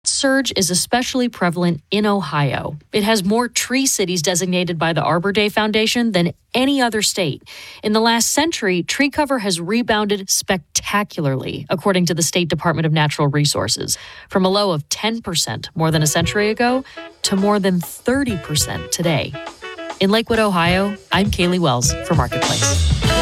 Surge is especially prevalent in Ohio. It has more tree cities designated by the Arbor Day Foundation than any other state. In the last century, tree cover has rebounded spectacularly, according to the State Department of Natural Resources, from a low of 10% more than a century ago to more than 30% today. In Lakewood, Ohio, I'm Kaylee Wells for Marketplace.